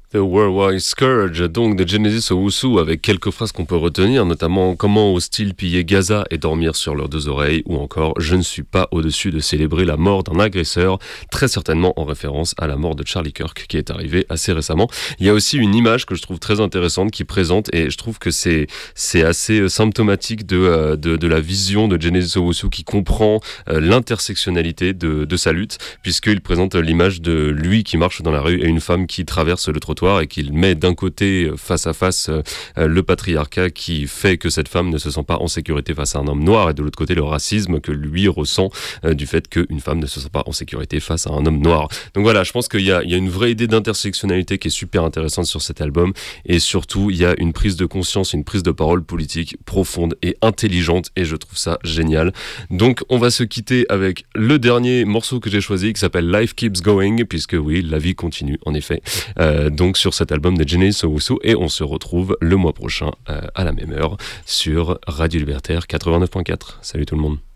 The Worldwide Scourge, donc de Genesis Owusu, avec quelques phrases qu'on peut retenir, notamment comment osent-ils piller Gaza et dormir sur leurs deux oreilles, ou encore je ne suis pas au-dessus de célébrer la mort d'un agresseur, très certainement en référence à la mort de Charlie Kirk qui est arrivée assez récemment. Il y a aussi une image que je trouve très intéressante qui présente, et je trouve que c'est assez symptomatique de la vision de Genesis Owusu qui comprend l'intersectionnalité de sa lutte, puisqu'il présente l'image de lui qui marche dans la rue et une femme qui traverse le trottoir et qu'il met d'un côté face à face le patriarcat qui fait que cette femme ne se sent pas en sécurité face à un homme noir, et de l'autre côté le racisme que lui ressent du fait qu'une femme ne se sent pas en sécurité face à un homme noir. Donc voilà, je pense qu'il y a une vraie idée d'intersectionnalité qui est super intéressante sur cet album, et surtout il y a une prise de conscience, une prise de parole politique profonde et intelligente, et je trouve ça génial. Donc on va se quitter avec le dernier morceau que j'ai choisi qui s'appelle Life Keeps Going, puisque oui, la vie continue en effet. Donc sur cet album de Genesis Owusu, et on se retrouve le mois prochain à la même heure sur Radio Libertaire 89.4. Salut tout le monde.